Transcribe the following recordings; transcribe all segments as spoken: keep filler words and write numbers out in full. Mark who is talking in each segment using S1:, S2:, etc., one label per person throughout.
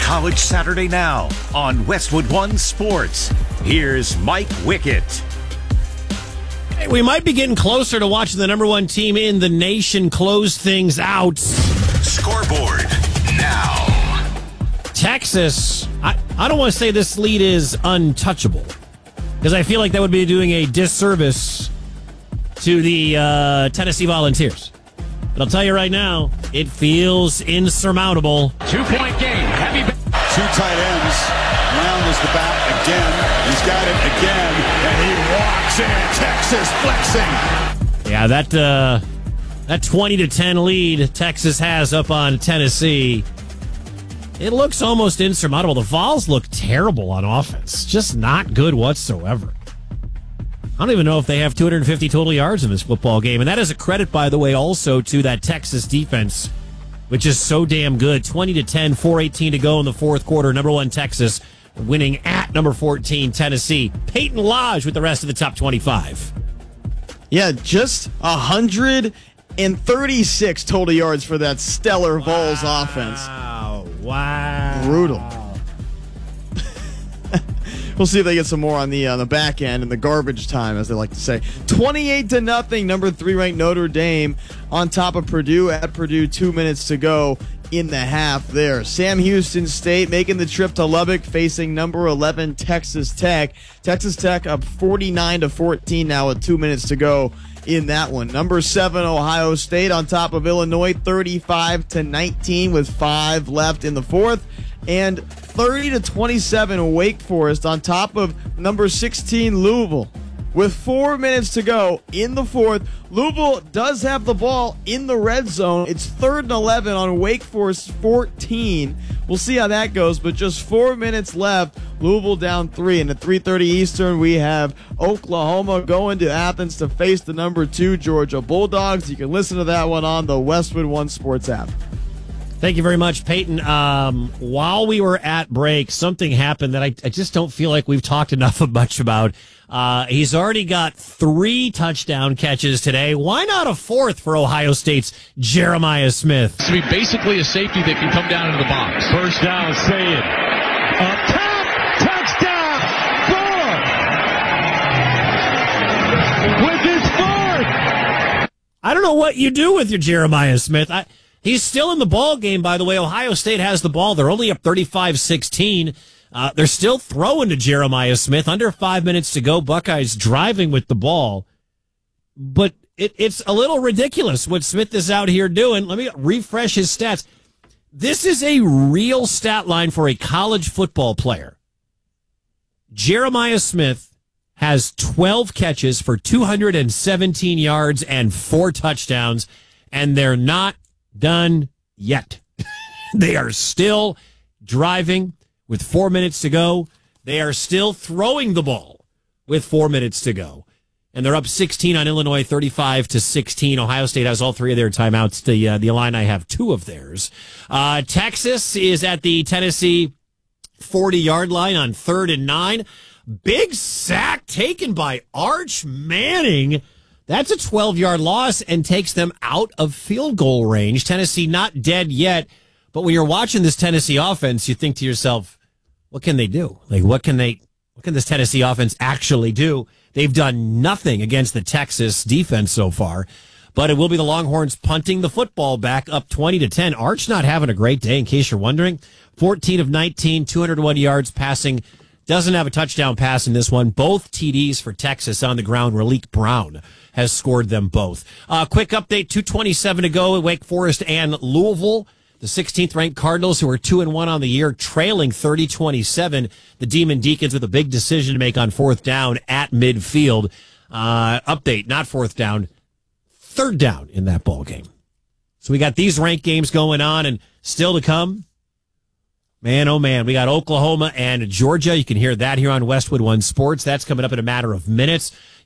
S1: College Saturday Now on Westwood One Sports. Here's Mike Wickett.
S2: Hey, we might be getting closer to watching the number one team in the nation close things out.
S1: Scoreboard now.
S2: Texas, I, I don't want to say this lead is untouchable, because I feel like that would be doing a disservice to the uh, Tennessee Volunteers. But I'll tell you right now, it feels insurmountable.
S3: Two-point game. Heavy.
S4: Two tight ends. Brown is the back again. He's got it again, and he walks in. Texas flexing.
S2: Yeah, that uh, that twenty to ten lead Texas has up on Tennessee, it looks almost insurmountable. The Vols look terrible on offense. Just not good whatsoever. I don't even know if they have two hundred fifty total yards in this football game. And that is a credit, by the way, also to that Texas defense, which is so damn good. twenty to ten, four eighteen to go in the fourth quarter. Number one, Texas, winning at number fourteen, Tennessee. Peyton Lodge with the rest of the top twenty-five.
S5: Yeah, just one hundred thirty-six total yards for that stellar
S2: Wow.
S5: Vols offense.
S2: Wow. Wow.
S5: Brutal. We'll see if they get some more on the on the back end in the garbage time, as they like to say. twenty-eight to nothing, number three ranked Notre Dame on top of Purdue at Purdue. Two minutes to go in the half there. Sam Houston State making the trip to Lubbock, facing number eleven Texas Tech. Texas Tech up forty-nine to fourteen now with two minutes to go in that one. Number seven Ohio State on top of Illinois, thirty-five to nineteen with five left in the fourth. And thirty to twenty-seven Wake Forest on top of number sixteen Louisville with four minutes to go in the fourth. Louisville does have the ball in the red zone. It's third and eleven on Wake Forest fourteen. We'll see how that goes, but just four minutes left. Louisville down three. And at three thirty Eastern, we have Oklahoma going to Athens to face the number two Georgia Bulldogs. You can listen to that one on the Westwood One Sports app.
S2: Thank you very much, Peyton. Um, while we were at break, something happened that I, I just don't feel like we've talked enough much about. Uh, he's already got three touchdown catches today. Why not a fourth for Ohio State's Jeremiah Smith?
S3: To be basically a safety that can come down into the box.
S4: First down, say it. Up top, touchdown, four. With his fourth.
S2: I don't know what you do with your Jeremiah Smith. I, he's still in the ball game, by the way. Ohio State has the ball. They're only up thirty-five sixteen. Uh, they're still throwing to Jeremiah Smith. Under five minutes to go. Buckeyes driving with the ball. But it, it's a little ridiculous what Smith is out here doing. Let me refresh his stats. This is a real stat line for a college football player. Jeremiah Smith has twelve catches for two hundred seventeen yards and four touchdowns, and they're not done yet. They are still driving with four minutes to go. They are still throwing the ball with four minutes to go. And they're up sixteen on Illinois, thirty-five to sixteen. Ohio State has all three of their timeouts. The uh, the Illini have two of theirs. Uh, Texas is at the Tennessee forty-yard line on third and nine. Big sack taken by Arch Manning. That's a twelve-yard loss and takes them out of field goal range. Tennessee not dead yet, but when you're watching this Tennessee offense, you think to yourself, what can they do? Like, what can they, what can this Tennessee offense actually do? They've done nothing against the Texas defense so far, but it will be the Longhorns punting the football back up twenty to ten. Arch not having a great day, in case you're wondering. fourteen of nineteen, two hundred one yards passing. Doesn't have a touchdown pass in this one. Both T Ds for Texas on the ground. Raleek Brown has scored them both. Uh, quick update, two twenty-seven to go at Wake Forest and Louisville. The sixteenth ranked Cardinals, who are two and one on the year, trailing thirty twenty-seven. The Demon Deacons with a big decision to make on fourth down at midfield. Uh, update, not fourth down, third down in that ball game. So we got these ranked games going on, and still to come. Man, oh man, we got Oklahoma and Georgia. You can hear that here on Westwood One Sports. That's coming up in a matter of minutes.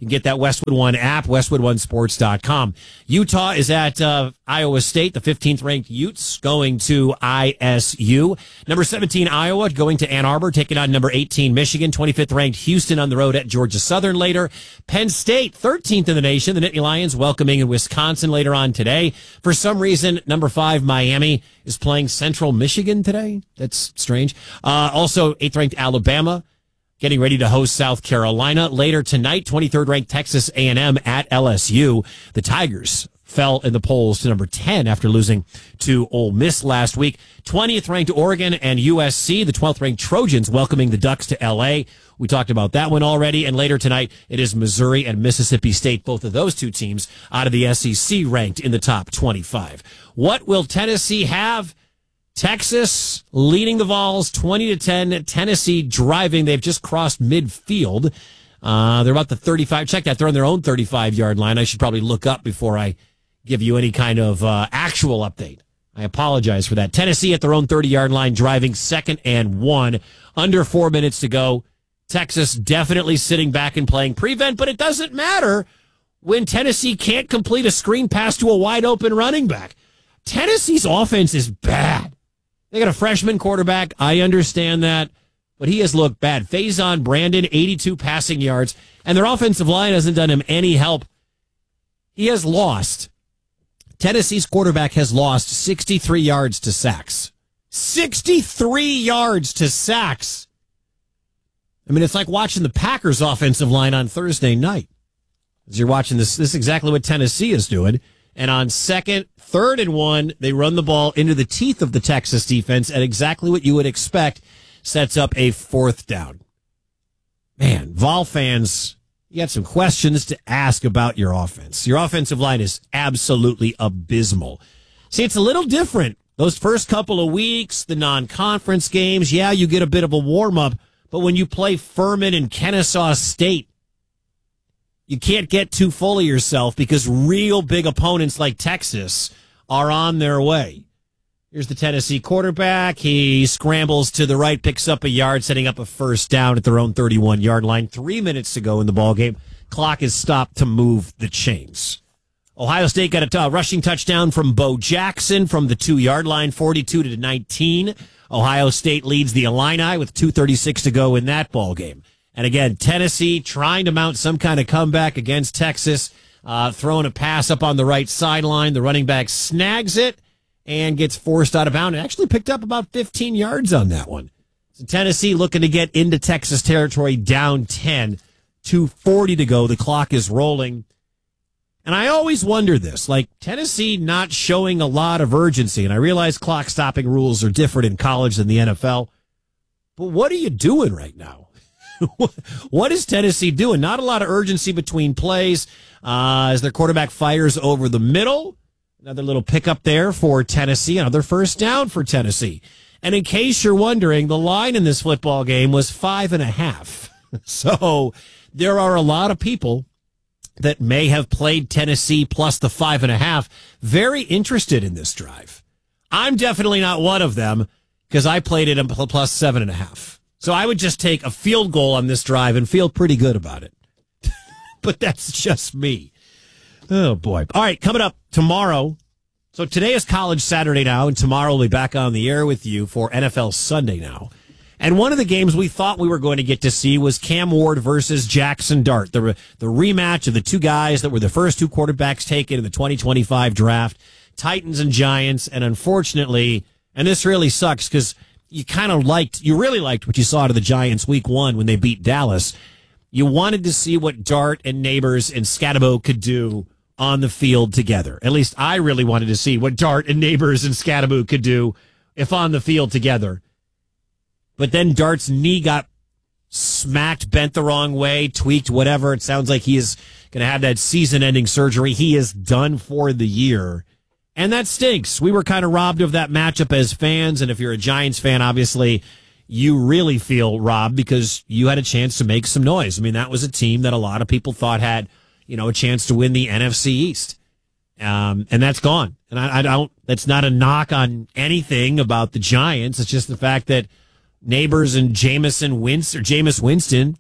S2: You can get that Westwood One app, westwood one sports dot com. Utah is at uh, Iowa State, the fifteenth ranked Utes going to I S U. Number seventeen, Iowa, going to Ann Arbor, taking on number eighteen, Michigan. twenty-fifth ranked Houston on the road at Georgia Southern later. Penn State, thirteenth in the nation. The Nittany Lions welcoming in Wisconsin later on today. For some reason, number five, Miami, is playing Central Michigan today. That's strange. Uh, also, eighth ranked Alabama, getting ready to host South Carolina. Later tonight, twenty-third ranked Texas A and M at L S U. The Tigers fell in the polls to number ten after losing to Ole Miss last week. twentieth ranked Oregon and U S C. The twelfth ranked Trojans welcoming the Ducks to L A. We talked about that one already. And later tonight, it is Missouri and Mississippi State, both of those two teams out of the S E C ranked in the top twenty-five. What will Tennessee have? Texas leading the Vols twenty to ten. Tennessee driving. They've just crossed midfield. Uh, they're about the thirty-five. Check that. They're on their own thirty-five yard line. I should probably look up before I give you any kind of uh, actual update. I apologize for that. Tennessee at their own thirty yard line, driving second and one. Under four minutes to go. Texas definitely sitting back and playing prevent, but it doesn't matter when Tennessee can't complete a screen pass to a wide open running back. Tennessee's offense is bad. They got a freshman quarterback. I understand that, but he has looked bad. Faison Brandon, eighty-two passing yards, and their offensive line hasn't done him any help. He has lost. Tennessee's quarterback has lost sixty-three yards to sacks. sixty-three yards to sacks. I mean, it's like watching the Packers offensive line on Thursday night. As you're watching this, this is exactly what Tennessee is doing. And on second, third and one, they run the ball into the teeth of the Texas defense at exactly what you would expect, sets up a fourth down. Man, Vol fans, you got some questions to ask about your offense. Your offensive line is absolutely abysmal. See, it's a little different. Those first couple of weeks, the non-conference games, yeah, you get a bit of a warm-up, but when you play Furman and Kennesaw State, you can't get too full of yourself because real big opponents like Texas are on their way. Here's the Tennessee quarterback. He scrambles to the right, picks up a yard, setting up a first down at their own thirty-one yard line. Three minutes to go in the ballgame. Clock is stopped to move the chains. Ohio State got a t- rushing touchdown from Bo Jackson from the two yard line, forty-two to nineteen. Ohio State leads the Illini with two thirty-six to go in that ballgame. And again, Tennessee trying to mount some kind of comeback against Texas, uh, throwing a pass up on the right sideline. The running back snags it and gets forced out of bounds. Actually picked up about fifteen yards on that one. So Tennessee looking to get into Texas territory, down ten, two forty to go. The clock is rolling. And I always wonder this, like Tennessee not showing a lot of urgency. And I realize clock stopping rules are different in college than the N F L. But what are you doing right now? What is Tennessee doing? Not a lot of urgency between plays uh, as their quarterback fires over the middle. Another little pickup there for Tennessee. Another first down for Tennessee. And in case you're wondering, the line in this football game was five and a half. So there are a lot of people that may have played Tennessee plus the five and a half very interested in this drive. I'm definitely not one of them because I played it plus seven and a half. So I would just take a field goal on this drive and feel pretty good about it. But that's just me. Oh, boy. All right, coming up tomorrow. So today is College Saturday now, and tomorrow we'll be back on the air with you for N F L Sunday now. And one of the games we thought we were going to get to see was Cam Ward versus Jackson Dart, the, the rematch of the two guys that were the first two quarterbacks taken in the twenty twenty-five draft, Titans and Giants. And unfortunately, and this really sucks because you kind of liked, you really liked what you saw out of the Giants week one when they beat Dallas. You wanted to see what Dart and Neighbors and Scatabo could do on the field together. At least I really wanted to see what Dart and Neighbors and Scatabo could do if on the field together. But then Dart's knee got smacked, bent the wrong way, tweaked, whatever. It sounds like he is going to have that season-ending surgery. He is done for the year. And that stinks. We were kind of robbed of that matchup as fans. And if you're a Giants fan, obviously, you really feel robbed because you had a chance to make some noise. I mean, that was a team that a lot of people thought had, you know, a chance to win the N F C East. Um, and that's gone. And I, I don't, that's not a knock on anything about the Giants. It's just the fact that Neighbors and Jameson Winston, or Jameis Winston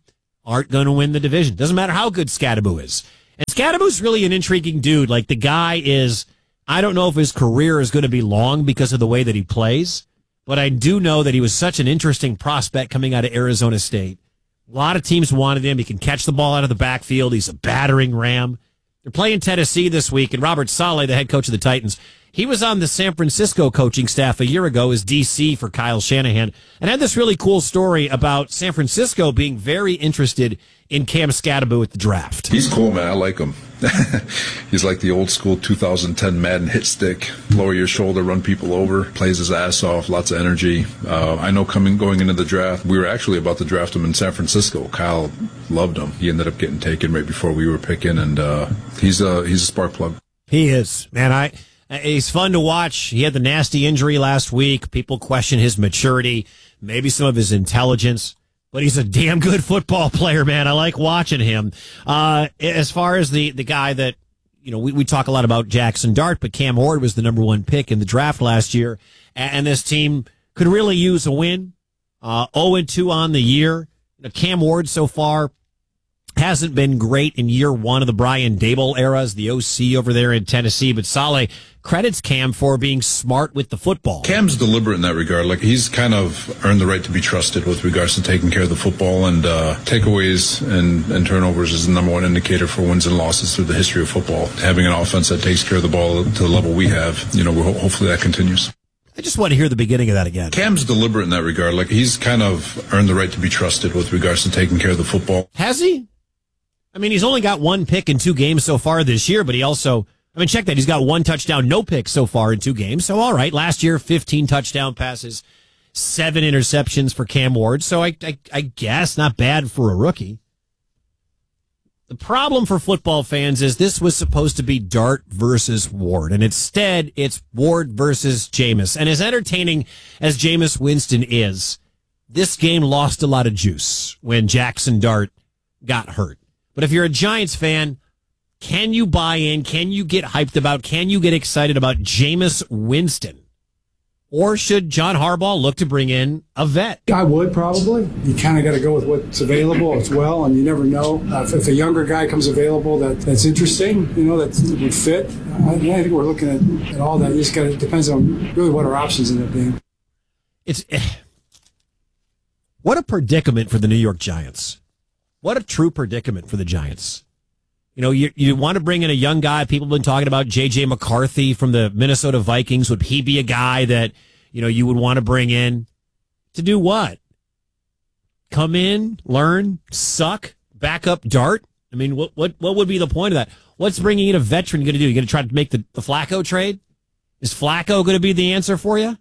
S2: aren't going to win the division. Doesn't matter how good Scadaboo is. And Scadaboo's really an intriguing dude. Like, the guy is, I don't know if his career is going to be long because of the way that he plays, but I do know that he was such an interesting prospect coming out of Arizona State. A lot of teams wanted him. He can catch the ball out of the backfield. He's a battering ram. They're playing Tennessee this week, and Robert Saleh, the head coach of the Titans, he was on the San Francisco coaching staff a year ago as D C for Kyle Shanahan, and had this really cool story about San Francisco being very interested in Cam Scadaboo at the draft.
S6: He's cool, man. I like him. He's like the old school two thousand ten Madden hit stick, lower your shoulder, run people over, plays his ass off, lots of energy. Uh, I know coming going into the draft, we were actually about to draft him in San Francisco. Kyle loved him. He ended up getting taken right before we were picking, and uh, he's a he's a spark plug.
S2: He is, man. I he's fun to watch. He had the nasty injury last week. People question his maturity, maybe some of his intelligence. But he's a damn good football player, man. I like watching him. Uh, as far as the, the guy that, you know, we, we talk a lot about Jackson Dart, but Cam Ward was the number one pick in the draft last year. And this team could really use a win. Uh, oh and two on the year. Cam Ward so far hasn't been great in year one of the Brian Daboll era as the O C over there in Tennessee. But Saleh credits Cam for being smart with the football.
S6: Cam's deliberate in that regard. Like, he's kind of earned the right to be trusted with regards to taking care of the football, and uh, takeaways and, and turnovers is the number one indicator for wins and losses through the history of football. Having an offense that takes care of the ball to the level we have, you know, we're, hopefully that continues.
S2: I just want to hear the beginning of that again.
S6: Cam's deliberate in that regard. Like, he's kind of earned the right to be trusted with regards to taking care of the football.
S2: Has he? I mean, he's only got one pick in two games so far this year, but he also, I mean, check that. He's got one touchdown, no picks so far in two games. So, all right, last year, fifteen touchdown passes, seven interceptions for Cam Ward. So, I, I, I guess not bad for a rookie. The problem for football fans is this was supposed to be Dart versus Ward, and instead, it's Ward versus Jameis. And as entertaining as Jameis Winston is, this game lost a lot of juice when Jackson Dart got hurt. But if you're a Giants fan, can you buy in? Can you get hyped about? Can you get excited about Jameis Winston? Or should John Harbaugh look to bring in a vet?
S7: I would probably. You kind of got to go with what's available as well, and you never know. Uh, if, if a younger guy comes available that, that's interesting, you know, that would fit, I, I think we're looking at, at all that. You just got to, it depends on really what our options end up being.
S2: It's what a predicament for the New York Giants. What a true predicament for the Giants. You know, you you want to bring in a young guy. People have been talking about J J McCarthy from the Minnesota Vikings. Would he be a guy that, you know, you would want to bring in to do what? Come in, learn, suck, back up Dart? I mean, what what what would be the point of that? What's bringing in a veteran going to do? You going to try to make the, the Flacco trade? Is Flacco going to be the answer for you?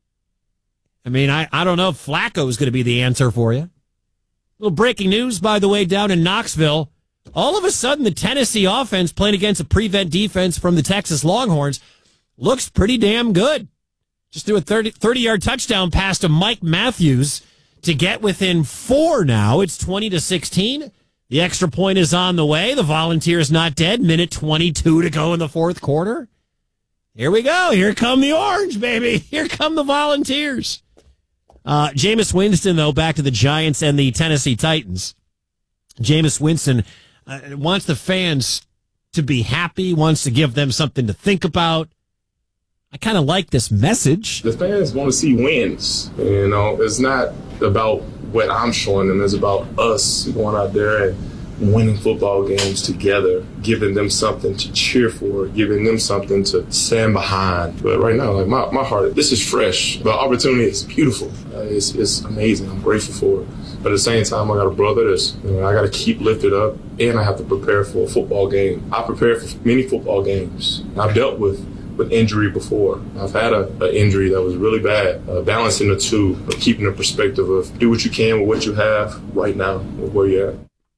S2: I mean, I, I don't know if Flacco is going to be the answer for you. Little breaking news, by the way, down in Knoxville. All of a sudden, the Tennessee offense playing against a prevent defense from the Texas Longhorns looks pretty damn good. Just threw a thirty-yard touchdown pass to Mike Matthews to get within four now. It's twenty to sixteen. The extra point is on the way. The Volunteers not dead. Minute twenty-two to go in the fourth quarter. Here we go. Here come the Orange, baby. Here come the Volunteers. Uh, Jameis Winston, though, back to the Giants and the Tennessee Titans. Jameis Winston uh, wants the fans to be happy, wants to give them something to think about. I kind of like this message.
S8: The fans want to see wins. You know, it's not about what I'm showing them. It's about us going out there and winning football games together, giving them something to cheer for, giving them something to stand behind. But right now, like my, my heart, this is fresh. The opportunity is beautiful. Uh, it's, it's amazing. I'm grateful for it. But at the same time, I got a brother that's, you know, I got to keep lifted up, and I have to prepare for a football game. I prepare for many football games. I've dealt with, with injury before. I've had a, a injury that was really bad. Uh, balancing the two, of keeping the perspective of do what you can with what you have right now, with where you're at.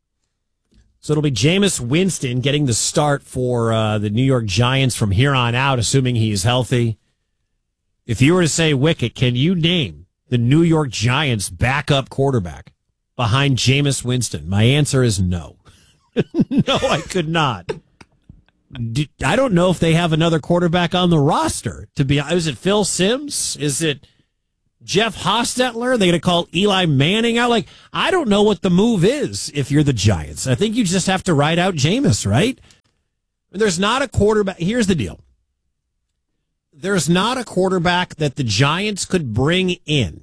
S2: So it'll be Jameis Winston getting the start for uh, the New York Giants from here on out, assuming he's healthy. If you were to say, Wicket, can you name the New York Giants backup quarterback behind Jameis Winston? My answer is no. No, I could not. I don't know if they have another quarterback on the roster. To be, is it Phil Simms? Is it Jeff Hostetler? Are they going to call Eli Manning out? Like, I don't know what the move is if you're the Giants. I think you just have to ride out Jameis, right? There's not a quarterback. Here's the deal. There's not a quarterback that the Giants could bring in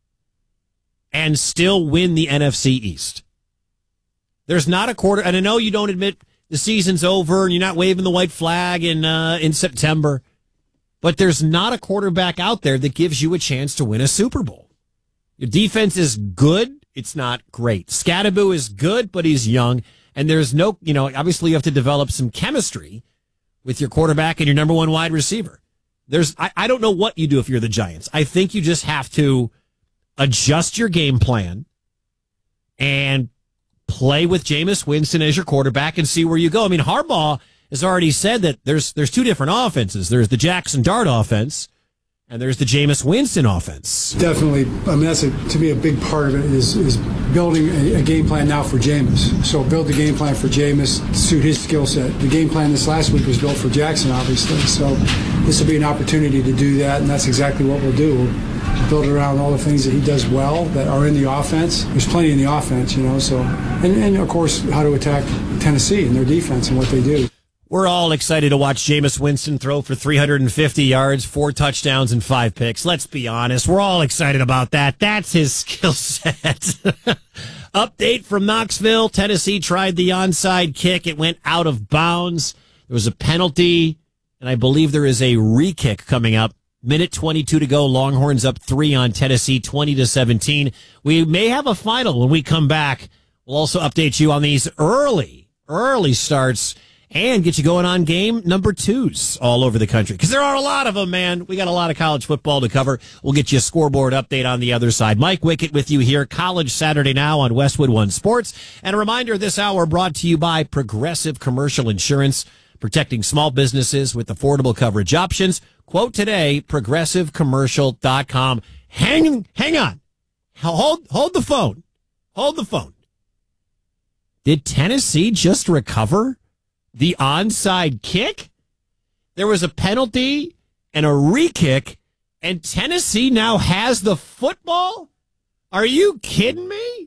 S2: and still win the N F C East. There's not a quarter, and I know you don't admit the season's over and you're not waving the white flag in uh, in September, but there's not a quarterback out there that gives you a chance to win a Super Bowl. Your defense is good. It's not great. Scatterbo is good, but he's young. And there's no, you know, obviously you have to develop some chemistry with your quarterback and your number one wide receiver. There's, I, I don't know what you do if you're the Giants. I think you just have to adjust your game plan and play with Jameis Winston as your quarterback and see where you go. I mean, Harbaugh has already said that there's there's two different offenses. There's the Jackson Dart offense, and there's the Jameis Winston offense.
S7: Definitely. I mean, that's a, to me a big part of it is is building a, a game plan now for Jameis. So build the game plan for Jameis to suit his skill set. The game plan this last week was built for Jackson, obviously. So this will be an opportunity to do that, and that's exactly what we'll do. We'll build it around all the things that he does well that are in the offense. There's plenty in the offense, you know. So and, and of course, how to attack Tennessee and their defense and what they do.
S2: We're all excited to watch Jameis Winston throw for three hundred fifty yards, four touchdowns, and five picks. Let's be honest. We're all excited about that. That's his skill set. Update from Knoxville. Tennessee tried the onside kick. It went out of bounds. There was a penalty, and I believe there is a re-kick coming up. Minute twenty-two to go. Longhorns up three on Tennessee, twenty to seventeen. We may have a final when we come back. We'll also update you on these early, early starts and get you going on game number twos all over the country. Because there are a lot of them, man. We got a lot of college football to cover. We'll get you a scoreboard update on the other side. Mike Wickett with you here. College Saturday Now on Westwood One Sports. And a reminder, this hour brought to you by Progressive Commercial Insurance, protecting small businesses with affordable coverage options. Quote today, progressive commercial dot com. Hang, hang on. Hold, hold the phone. Hold the phone. Did Tennessee just recover the onside kick? There was a penalty and a re-kick, and Tennessee now has the football? Are you kidding me?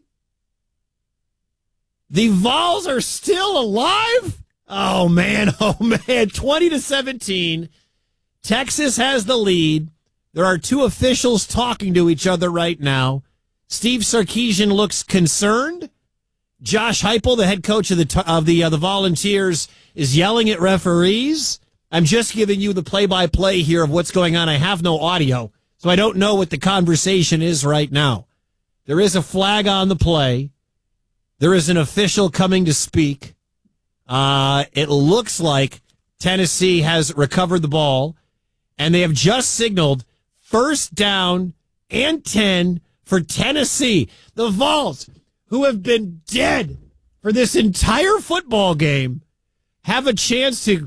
S2: The Vols are still alive? Oh, man. Oh, man. twenty to seventeen. Texas has the lead. There are two officials talking to each other right now. Steve Sarkisian looks concerned. Josh Heupel, the head coach of the of the uh, the Volunteers, is yelling at referees. I'm just giving you the play-by-play here of what's going on. I have no audio, so I don't know what the conversation is right now. There is a flag on the play. There is an official coming to speak. Uh, it looks like Tennessee has recovered the ball, and they have just signaled first down and ten for Tennessee. The Vols, who have been dead for this entire football game, have a chance to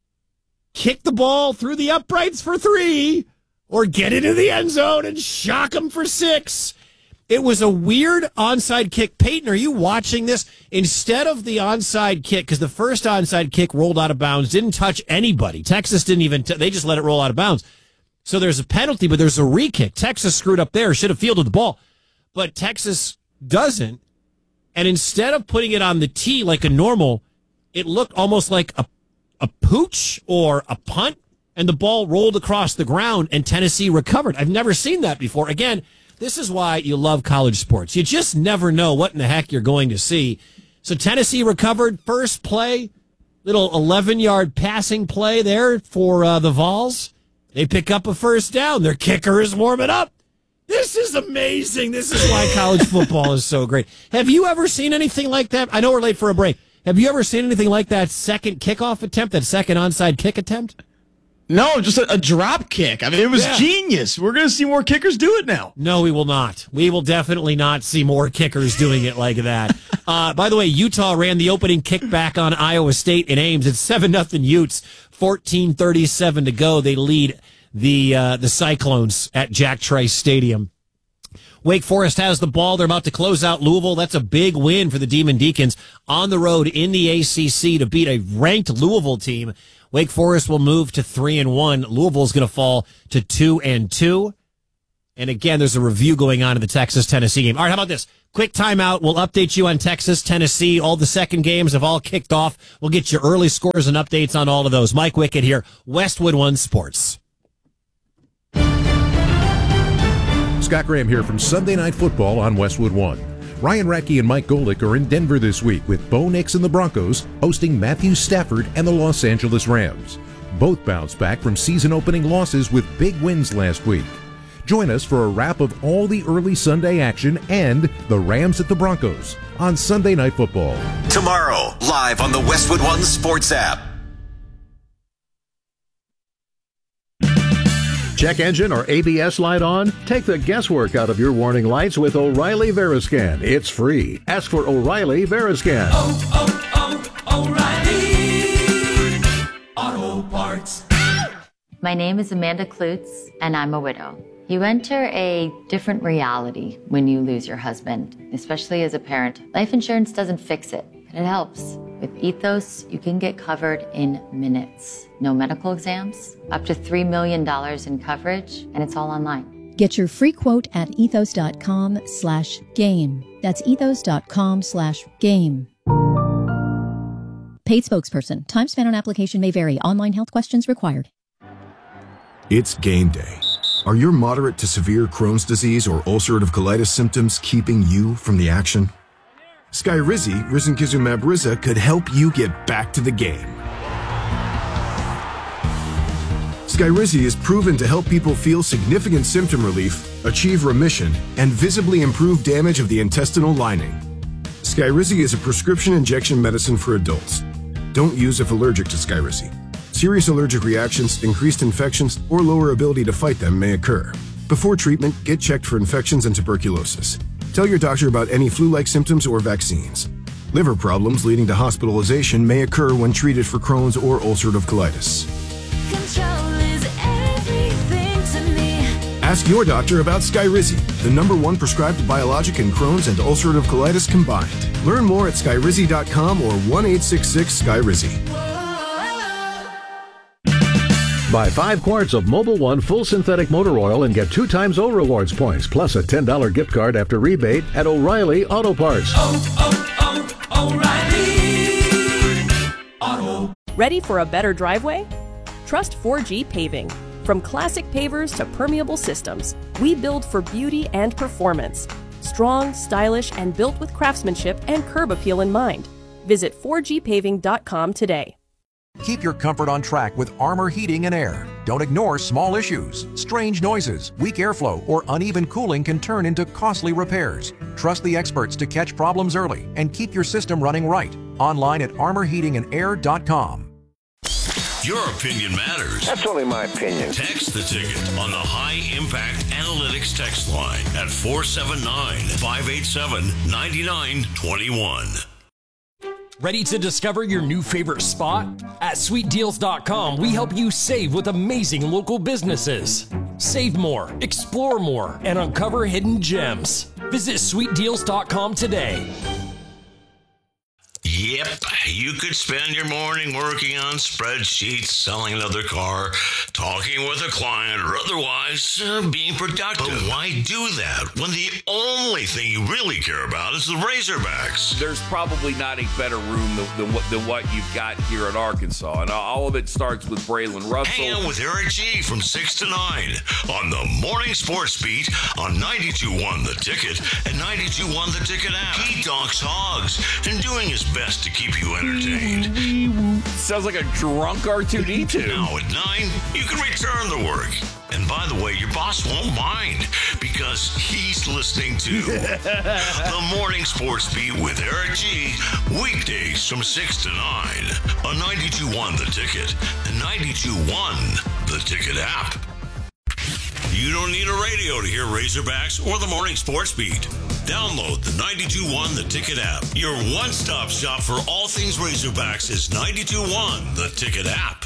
S2: kick the ball through the uprights for three or get into the end zone and shock them for six. It was a weird onside kick. Peyton, are you watching this? Instead of the onside kick, because the first onside kick rolled out of bounds, didn't touch anybody. Texas didn't even, t- they just let it roll out of bounds. So there's a penalty, but there's a re-kick. Texas screwed up there, should have fielded the ball. But Texas doesn't. And instead of putting it on the tee like a normal, it looked almost like a, a pooch or a punt, and the ball rolled across the ground, and Tennessee recovered. I've never seen that before. Again, this is why you love college sports. You just never know what in the heck you're going to see. So Tennessee recovered first play, little eleven-yard passing play there for uh, the Vols. They pick up a first down. Their kicker is warming up. This is amazing. This is why college football is so great. Have you ever seen anything like that? I know we're late for a break. Have you ever seen anything like that second kickoff attempt, that second onside kick attempt?
S5: No, just a, a drop kick. I mean, it was yeah. genius. We're going to see more kickers do it now.
S2: No, we will not. We will definitely not see more kickers doing it like that. Uh, by the way, Utah ran the opening kickback on Iowa State in Ames. It's seven nothing Utes, fourteen thirty-seven to go. They lead the uh, the Cyclones at Jack Trice Stadium. Wake Forest has the ball. They're about to close out Louisville. That's a big win for the Demon Deacons on the road in the A C C to beat a ranked Louisville team. Wake Forest will move to three and one. Louisville's going to fall to two and two. And again, there's a review going on in the Texas-Tennessee game. All right, how about this? Quick timeout. We'll update you on Texas, Tennessee. All the second games have all kicked off. We'll get you early scores and updates on all of those. Mike Wickett here, Westwood One Sports.
S9: Scott Graham here from Sunday Night Football on Westwood One. Ryan Radke and Mike Golick are in Denver this week with Bo Nix and the Broncos hosting Matthew Stafford and the Los Angeles Rams. Both bounced back from season-opening losses with big wins last week. Join us for a wrap of all the early Sunday action and the Rams at the Broncos on Sunday Night Football.
S1: Tomorrow, live on the Westwood One Sports app.
S10: Check engine or A B S light on? Take the guesswork out of your warning lights with O'Reilly Veriscan. It's free. Ask for O'Reilly Veriscan.
S11: Oh, oh, oh, O'Reilly Auto Parts.
S12: My name is Amanda Klutz, and I'm a widow. You enter a different reality when you lose your husband, especially as a parent. Life insurance doesn't fix it, but it helps. With Ethos, you can get covered in minutes. No medical exams, up to three million dollars in coverage, and it's all online.
S13: Get your free quote at ethos.com slash game. That's ethos.com slash game. Paid spokesperson. Time spent on application may vary. Online health questions required.
S14: It's game day. Are your moderate to severe Crohn's disease or ulcerative colitis symptoms keeping you from the action? Skyrizi, risankizumab Riza, could help you get back to the game. Skyrizi is proven to help people feel significant symptom relief, achieve remission, and visibly improve damage of the intestinal lining. Skyrizi is a prescription injection medicine for adults. Don't use if allergic to Skyrizi. Serious allergic reactions, increased infections, or lower ability to fight them may occur. Before treatment, get checked for infections and tuberculosis. Tell your doctor about any flu-like symptoms or vaccines. Liver problems leading to hospitalization may occur when treated for Crohn's or ulcerative colitis.
S11: Control is everything to me.
S14: Ask your doctor about Skyrizi, the number one prescribed biologic in Crohn's and ulcerative colitis combined. Learn more at skyrizi dot com or one eight six six Skyrizi.
S10: Buy five quarts of Mobil One full synthetic motor oil and get two times O Rewards points, plus a ten dollars gift card after rebate at O'Reilly Auto Parts.
S11: Oh, oh, oh, O'Reilly Auto.
S15: Ready for a better driveway? Trust four G Paving. From classic pavers to permeable systems, we build for beauty and performance. Strong, stylish, and built with craftsmanship and curb appeal in mind. Visit four G paving dot com today.
S16: Keep your comfort on track with Armor Heating and Air. Don't ignore small issues. Strange noises, weak airflow, or uneven cooling can turn into costly repairs. Trust the experts to catch problems early and keep your system running right. Online at armor heating and air dot com.
S17: Your opinion matters.
S18: That's only my opinion.
S17: Text the ticket on the High Impact Analytics text line at four seven nine, five eight seven, nine nine two one.
S19: Ready to discover your new favorite spot? At sweet deals dot com, we help you save with amazing local businesses. Save more, explore more, and uncover hidden gems. Visit sweet deals dot com today.
S17: Yep, you could spend your morning working on spreadsheets, selling another car, talking with a client, or otherwise uh, being productive. But why do that when the only thing you really care about is the Razorbacks?
S20: There's probably not a better room than, than, what, than what you've got here in Arkansas, and all of it starts with Braylon Russell.
S17: Hang out with Eric G from six to nine on the Morning Sports Beat on ninety-two point one The Ticket and ninety-two point one The Ticket app. He talks hogs and doing his best to keep you entertained.
S20: Sounds like a drunk R two D two.
S17: Now at nine, you can return to work. And by the way, your boss won't mind because he's listening to the Morning Sports Beat with Eric G. Weekdays from six to nine on ninety-two point one The Ticket and ninety-two point one The Ticket app. You don't need a radio to hear Razorbacks or the Morning Sports Beat. Download the ninety-two point one The Ticket app. Your one-stop shop for all things Razorbacks is ninety-two point one The Ticket app.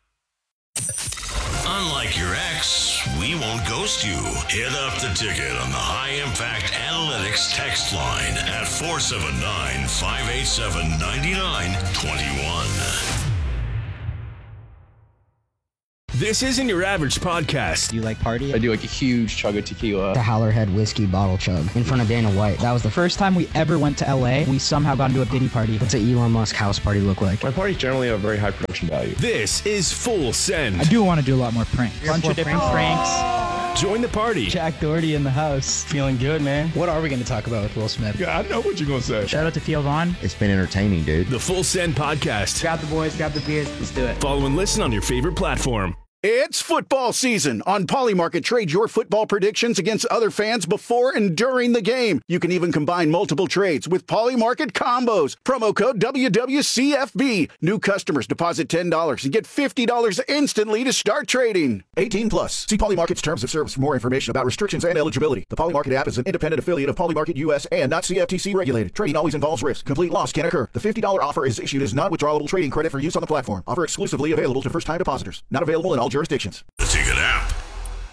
S17: Unlike your ex, we won't ghost you. Hit up the ticket on the High Impact Analytics text line at four seven nine, five eight seven, nine nine two one.
S18: This isn't your average podcast.
S21: Do you like party?
S22: I do like a huge chug of tequila.
S21: The Howlerhead whiskey bottle chug in front of Dana White. That was the first time we ever went to L A. We somehow got into a Diddy party. What's an Elon Musk house party look like?
S22: My parties generally have very high production value.
S18: This is Full Send.
S21: I do want to do a lot more pranks. A bunch of different pranks.
S18: Join the party.
S21: Jack Doherty in the house.
S22: Feeling good, man.
S21: What are we going to talk about with Will Smith?
S22: Yeah, I know what you're going to say.
S21: Shout out to Theo Vaughn.
S23: It's been entertaining, dude.
S18: The Full Send Podcast.
S21: Grab the boys, grab the beers. Let's do it.
S18: Follow and listen on your favorite platform.
S24: It's football season. On Polymarket, trade your football predictions against other fans before and during the game. You can even combine multiple trades with Polymarket combos. Promo code W W C F B. New customers deposit ten dollars and get fifty dollars instantly to start trading.
S25: eighteen plus. See Polymarket's terms of service for more information about restrictions and eligibility. The Polymarket app is an independent affiliate of Polymarket U S and not C F T C regulated. Trading always involves risk. Complete loss can occur. The fifty dollars offer is issued as non-withdrawable trading credit for use on the platform. Offer exclusively available to first-time depositors. Not available in all jurisdictions.